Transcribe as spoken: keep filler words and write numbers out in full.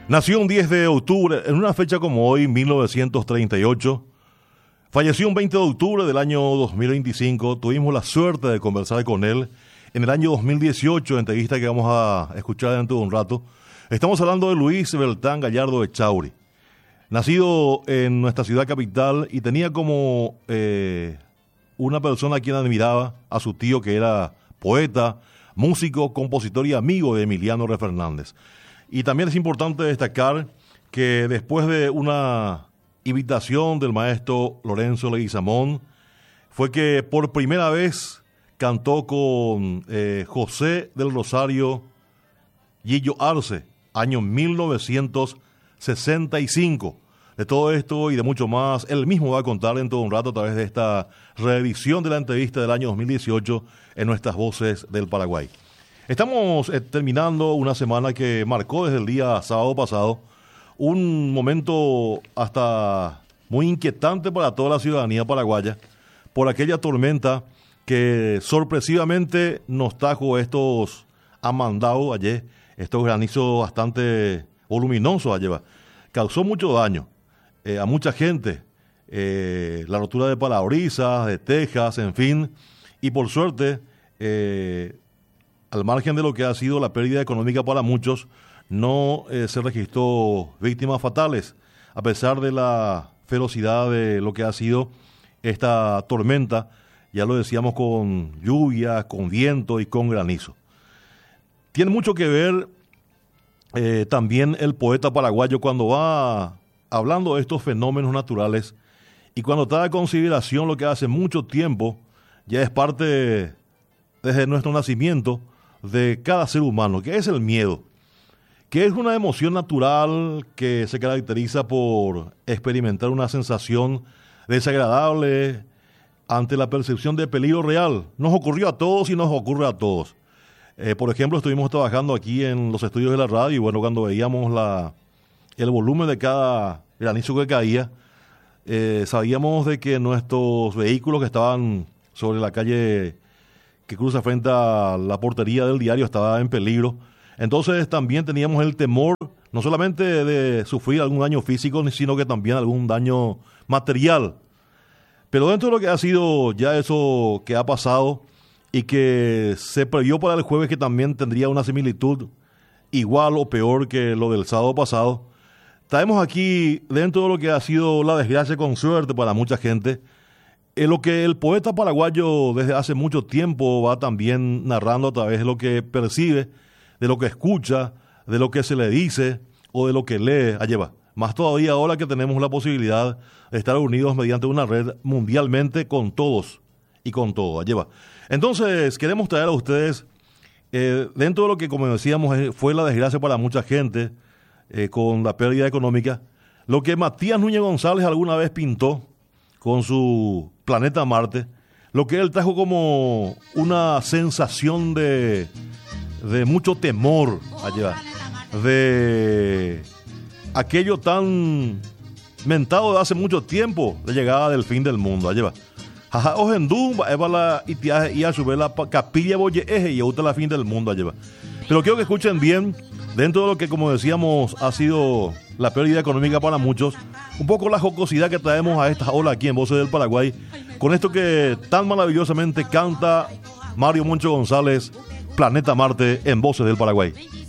Nació un diez de octubre, en una fecha como hoy, mil novecientos treinta y ocho. Falleció un veinte de octubre del año dos mil veinticinco. Tuvimos la suerte de conversar con él en el año dos mil dieciocho, entrevista que vamos a escuchar dentro de un rato. Estamos hablando de Luis Beltrán Gallardo Echauri. Nacido en nuestra ciudad capital y tenía como eh, una persona a quien admiraba a su tío, que era poeta, músico, compositor y amigo de Emiliano R. Fernández. Y también es importante destacar que después de una invitación del maestro Lorenzo Leguizamón, fue que por primera vez cantó con eh, José del Rosario Gillo Arce, año mil novecientos sesenta y cinco. De todo esto y de mucho más, él mismo va a contar dentro de un rato a través de esta reedición de la entrevista del año dos mil dieciocho en Nuestras Voces del Paraguay. Estamos eh, terminando una semana que marcó desde el día sábado pasado un momento hasta muy inquietante para toda la ciudadanía paraguaya por aquella tormenta que sorpresivamente nos trajo estos amandados ayer, estos granizos bastante voluminosos ayer. Causó mucho daño eh, a mucha gente, eh, la rotura de parabrisas, de tejas, en fin, y por suerte, eh, al margen de lo que ha sido la pérdida económica para muchos, no eh, se registró víctimas fatales, a pesar de la ferocidad de lo que ha sido esta tormenta, ya lo decíamos, con lluvia, con viento y con granizo. Tiene mucho que ver eh, también el poeta paraguayo cuando va hablando de estos fenómenos naturales y cuando trae a consideración lo que hace mucho tiempo ya es parte desde nuestro nacimiento de cada ser humano, que es el miedo, que es una emoción natural que se caracteriza por experimentar una sensación desagradable ante la percepción de peligro real. Nos ocurrió a todos y nos ocurre a todos. Eh, por ejemplo, estuvimos trabajando aquí en los estudios de la radio y bueno, cuando veíamos la, el volumen de cada granizo que caía, eh, sabíamos de que nuestros vehículos que estaban sobre la calle que cruza frente a la portería del diario estaba en peligro. Entonces también teníamos el temor no solamente de sufrir algún daño físico, sino que también algún daño material. Pero dentro de lo que ha sido ya eso que ha pasado y que se previó para el jueves, que también tendría una similitud igual o peor que lo del sábado pasado, traemos aquí, dentro de lo que ha sido la desgracia con suerte para mucha gente, en lo que el poeta paraguayo desde hace mucho tiempo va también narrando a través de lo que percibe, de lo que escucha, de lo que se le dice o de lo que lee. Allá va. Más todavía ahora que tenemos la posibilidad de estar unidos mediante una red mundialmente con todos y con todo. Allá va. Entonces, queremos traer a ustedes, eh, dentro de lo que, como decíamos, fue la desgracia para mucha gente eh, con la pérdida económica, lo que Matías Núñez González alguna vez pintó con su Planeta Marte, lo que él trajo como una sensación de, de mucho temor allá, de aquello tan mentado de hace mucho tiempo, de llegada del fin del mundo. Allá va. Jaja, ogendú, eva la itiaje y a su vez la capilla boye eje y uta la fin del mundo. Allá va. Pero quiero que escuchen bien, dentro de lo que, como decíamos, ha sido la pérdida económica para muchos, un poco la jocosidad que traemos a esta ola aquí en Voces del Paraguay, con esto que tan maravillosamente canta Mario Moncho González, Planeta Marte, en Voces del Paraguay.